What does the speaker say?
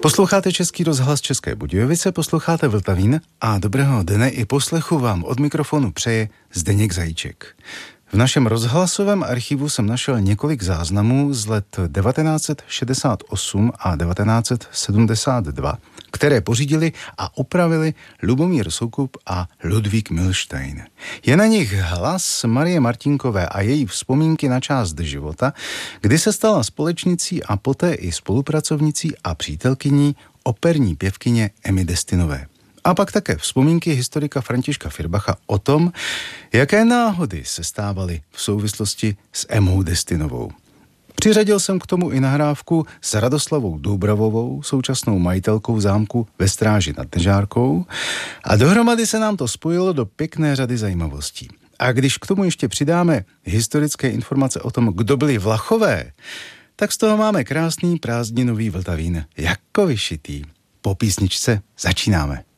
Posloucháte Český rozhlas České Budějovice, posloucháte Vltavín a dobrého dne i poslechu vám od mikrofonu přeje Zdeněk Zajíček. V našem rozhlasovém archivu jsem našel několik záznamů z let 1968 a 1972, které pořídili a opravili Lubomír Soukup a Ludvík Milštejn. Je na nich hlas Marie Martinkové a její vzpomínky na část života, kdy se stala společnicí a poté i spolupracovnicí a přítelkyní operní pěvkyně Emmy Destinové. A pak také vzpomínky historika Františka Firbacha o tom, jaké náhody se stávaly v souvislosti s Emmou Destinovou. Přiřadil jsem k tomu i nahrávku s Radoslavou Dubravovou, současnou majitelkou zámku ve Stráži nad Nežárkou, a dohromady se nám to spojilo do pěkné řady zajímavostí. A když k tomu ještě přidáme historické informace o tom, kdo byli Vlachové, tak z toho máme krásný prázdninový Vltavín, jako vyšitý. Po písničce začínáme.